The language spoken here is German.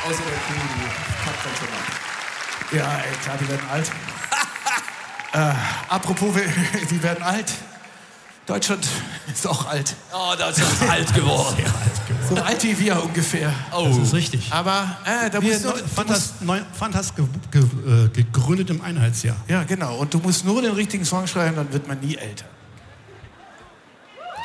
Außer der Kuh, die kackt dann schon ab. Ja, ey, klar, die werden alt. Apropos, die werden alt. Deutschland ist auch alt. Oh, Deutschland ist alt geworden. So alt wie wir ungefähr. Oh. Das ist richtig. Aber da Wir musst du... Fantas gegründet im Einheitsjahr. Ja, genau. Und du musst nur den richtigen Song schreiben, dann wird man nie älter.